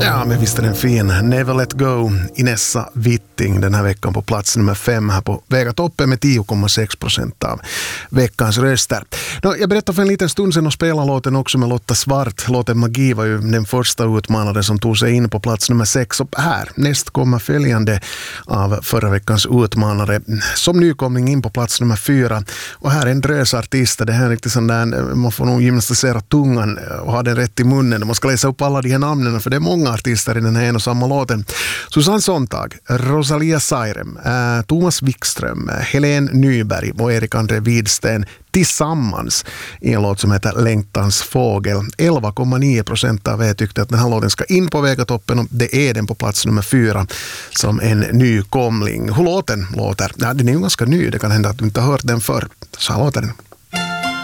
Ja, men visst är den fin. Never Let Go, Inessa Witting den här veckan på plats nummer 5 här på Vega toppen med 10,6% av veckans röster. Jag berättade för en liten stund sedan och spelade låten också med Lotta Svart. Låten Magi var ju den första utmanare som tog sig in på plats nummer 6. Och här, näst kommer följande av förra veckans utmanare som nykomling in på plats nummer 4. Och här är en drösartist. Det här är riktigt sån där, man får nog gymnastisera tungan och ha den rätt i munnen. Man ska läsa upp alla de här namnen för det är många artister i den här en och samma låten. Susanne Sontag, Rosalia Sairem, Thomas Wikström, Helene Nyberg och Erik André Widsten tillsammans i en låt som heter Längtans fågel. 11,9% av er tyckte att den här låten ska in på Vegatoppen och det är den på plats nummer 4 som en nykomling. Hur låten låter? Ja, den är ju ganska ny. Det kan hända att du inte har hört den förr. Så här låter den.